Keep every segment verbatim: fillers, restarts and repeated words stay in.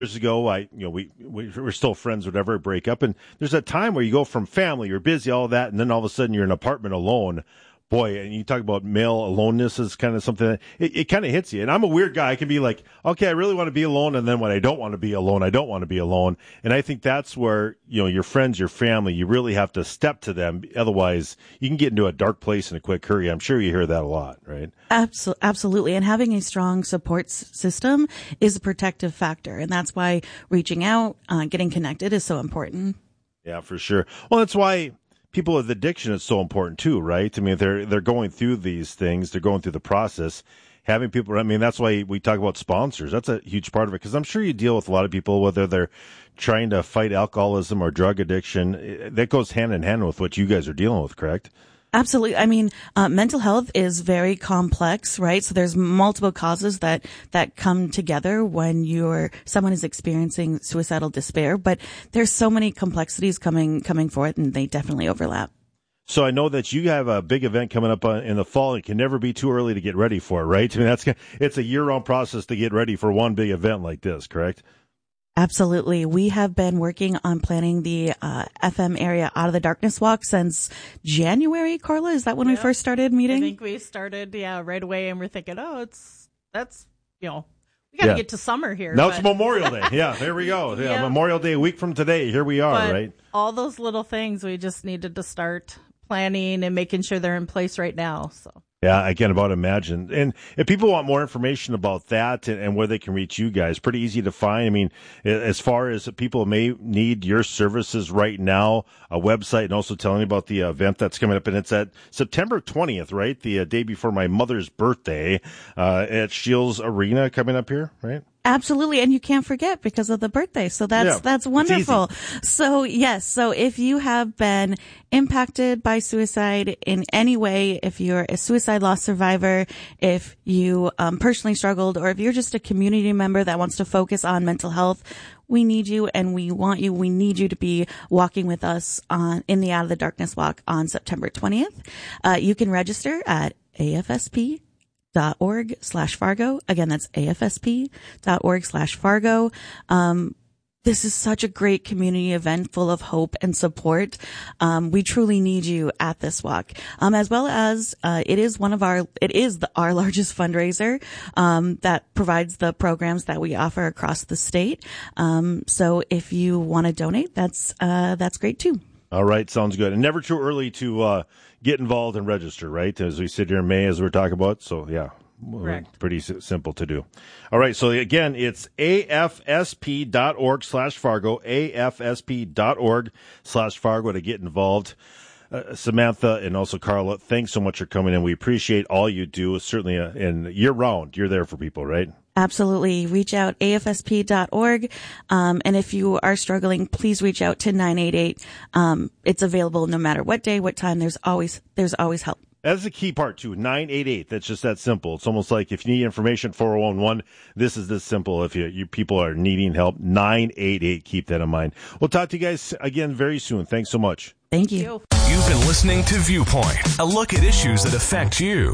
Years ago, I, you know, we, we we're still friends, whatever, break up. And there's a time where you go from family, you're busy, all that. And then all of a sudden you're in an apartment alone. Boy, and you talk about male aloneness is kind of something that it, it kind of hits you. And I'm a weird guy. I can be like, okay, I really want to be alone. And then when I don't want to be alone, I don't want to be alone. And I think that's where, you know, your friends, your family, you really have to step to them. Otherwise, you can get into a dark place in a quick hurry. I'm sure you hear that a lot, right? Absolutely. Absolutely. And having a strong support system is a protective factor. And that's why reaching out, uh, getting connected is so important. Yeah, for sure. Well, that's why people with addiction is so important too, right? I mean, they're they're going through these things, they're going through the process. Having people, I mean, that's why we talk about sponsors. That's a huge part of it, because I'm sure you deal with a lot of people, whether they're trying to fight alcoholism or drug addiction. That goes hand in hand with what you guys are dealing with, correct? Absolutely. I mean, uh, mental health is very complex, right? So there's multiple causes that, that come together when you're, someone is experiencing suicidal despair, but there's so many complexities coming, coming forth, and they definitely overlap. So I know that you have a big event coming up in the fall. It can never be too early to get ready for it, right? I mean, that's, it's a year-round process to get ready for one big event like this, correct? Absolutely. We have been working on planning the uh, F M area Out of the Darkness Walk since January, Carla. Is that when yeah. we first started meeting? I think we started, yeah, right away, and we're thinking, oh, it's, that's, you know, we got to yeah. get to summer here. Now but... it's Memorial Day. Yeah, there we go. Yeah, yeah. Memorial Day, a week from today. Here we are, but right? All those little things, we just needed to start planning and making sure they're in place right now, so. Yeah, I can about imagine. And if people want more information about that and, and where they can reach you guys, pretty easy to find. I mean, as far as people may need your services right now, a website, and also telling you about the event that's coming up. And it's at September twentieth, right? The uh, day before my mother's birthday uh, at Shields Arena coming up here, right? Absolutely. And you can't forget because of the birthday. So that's, yeah, that's wonderful. So yes. So if you have been impacted by suicide in any way, if you're a suicide loss survivor, if you um, personally struggled, or if you're just a community member that wants to focus on mental health, we need you and we want you. We need you to be walking with us on, in the Out of the Darkness Walk on September twentieth. Uh, you can register at A F S P dot org slash Fargo. Again, that's A F S P dot org slash Fargo. Um, this is such a great community event full of hope and support. Um, we truly need you at this walk. Um, as well as, uh, it is one of our, it is the, our largest fundraiser, um, that provides the programs that we offer across the state. Um, so if you want to donate, that's, uh, that's great too. All right. Sounds good. And never too early to, uh, get involved and register, right? As we sit here in May, as we're talking about. So, yeah, Correct. Pretty s- simple to do. All right. So, again, it's A F S P dot org slash Fargo, A F S P dot org slash Fargo to get involved. Uh, Samantha and also Carla, thanks so much for coming in. We appreciate all you do. Certainly, uh, and year round, you're there for people, right? Absolutely. Reach out, A F S P dot org. Um, and if you are struggling, please reach out to nine eight eight. Um, it's available no matter what day, what time. There's always, there's always help. That's the key part, too. nine eight eight. That's just that simple. It's almost like if you need information, four oh one one. This is this simple. If you, you people are needing help, nine eight eight. Keep that in mind. We'll talk to you guys again very soon. Thanks so much. Thank you. You've been listening to Viewpoint, a look at issues that affect you.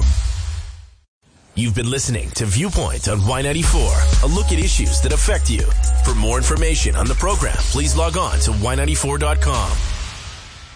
You've been listening to Viewpoint on Y ninety-four, a look at issues that affect you. For more information on the program, please log on to Y ninety-four dot com.